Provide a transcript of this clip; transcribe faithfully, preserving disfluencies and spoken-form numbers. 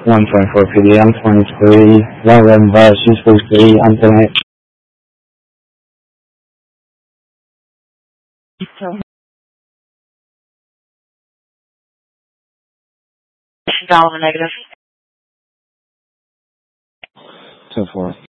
one twenty-four P D, I'm twenty-three, one eleven virus, she's supposed to be, I'm tonight. So, dollar negative. two four.